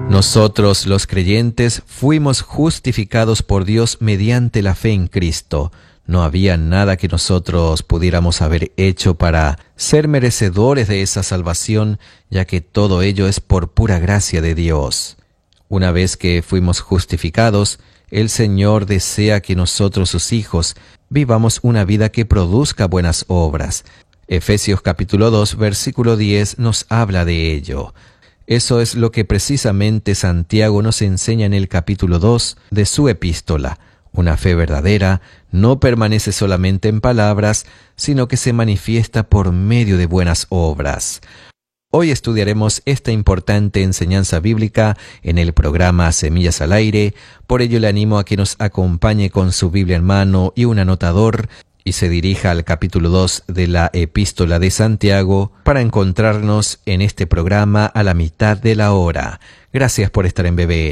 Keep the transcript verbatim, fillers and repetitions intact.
Nosotros, los creyentes, fuimos justificados por Dios mediante la fe en Cristo. No había nada que nosotros pudiéramos haber hecho para ser merecedores de esa salvación, ya que todo ello es por pura gracia de Dios. Una vez que fuimos justificados, el Señor desea que nosotros, sus hijos, vivamos una vida que produzca buenas obras. Efesios capítulo dos, versículo diez nos habla de ello. Eso es lo que precisamente Santiago nos enseña en el capítulo dos de su epístola. Una fe verdadera no permanece solamente en palabras, sino que se manifiesta por medio de buenas obras. Hoy estudiaremos esta importante enseñanza bíblica en el programa Semillas al Aire. Por ello le animo a que nos acompañe con su Biblia en mano y un anotador y se dirija al capítulo dos de la Epístola de Santiago para encontrarnos en este programa a la mitad de la hora. Gracias por estar en B B